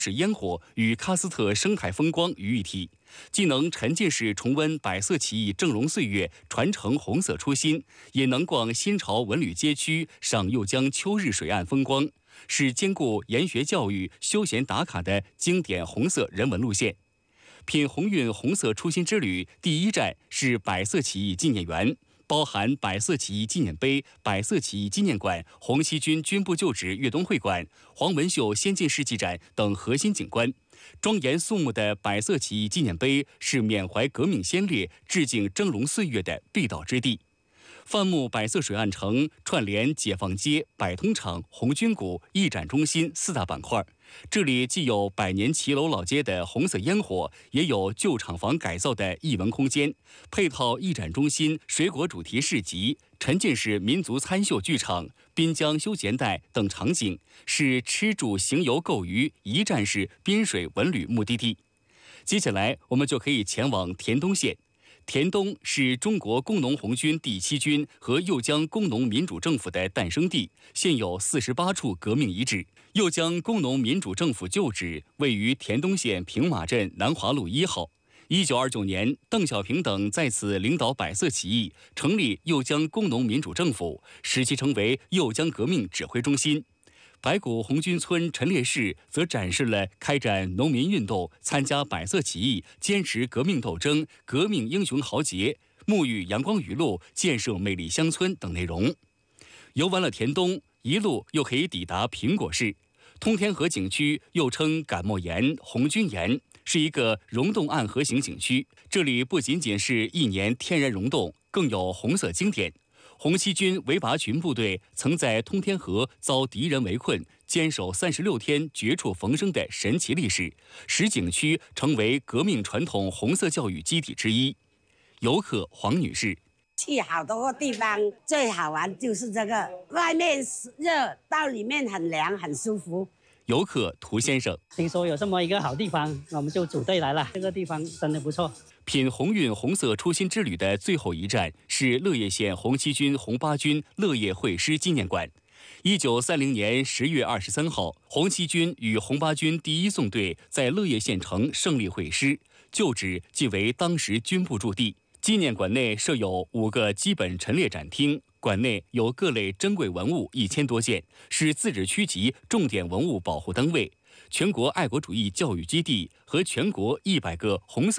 使烟火与喀斯特生态风光于一体，既能沉浸式重温百色起义峥嵘岁月，传承红色初心，也能逛新潮文旅街区，赏酉江秋日水岸风光，是兼顾研学教育、休闲打卡的经典红色人文路线。品鸿运红色初心之旅第一站是百色起义纪念园。包含百色起义纪念碑、百色起义纪念馆、红七军军部旧址粤东会馆、黄文秀先进事迹展等核心景观。庄严肃穆的百色起义纪念碑是缅怀革命先烈、致敬峥嵘岁月的必到之地。范木百色水岸城串联解放街、百通场、红军谷、艺展中心4大板块。这里既有百年骑楼老街的红色烟火，也有旧厂房改造的艺文空间，配套艺展中心、水果主题市集、沉浸式民族参绣剧场、滨江休闲带等场景，是吃住行游购娱一站式滨水文旅目的地。接下来，我们就可以前往田东县。田东是中国工农红军第7军和酉江工农民主政府的诞生地，现有48处革命遗址。酉江工农民主政府旧址位于田东县平马镇南华路1号。1929年，邓小平等在此领导百色起义，成立酉江工农民主政府，使其成为酉江革命指挥中心。白骨红军村陈列室则展示了开展农民运动、参加百色起义、坚持革命斗争、革命英雄豪杰、沐浴阳光雨露、建设美丽乡村等内容。游完了田东，一路又可以抵达苹果市。通天河景区又称感冒岩、红军岩，是一个溶洞暗河型景区。这里不仅仅是一年天然溶洞，更有红色经典。红七军围拔群部队曾在通天河遭敌人围困，坚守36天绝处逢生的神奇历史，使景区成为革命传统红色教育基地之一。游客黄女士： 去好多个地方，最好玩就是这个，外面热，到里面很凉，很舒服。 游客涂先生： 听说有这么一个好地方，我们就组队来了。这个地方真的不错。 品鸿运红色初心之旅的最后一站是乐业县红七军红八军乐业会师纪念馆。1930年10月23号，红七军与红八军第1纵队在乐业县城胜利会师，旧址即为当时军部驻地。纪念馆内设有5个基本陈列展厅，馆内有各类珍贵文物1000多件，是自治区级重点文物保护单位、全国爱国主义教育基地和全国100个红色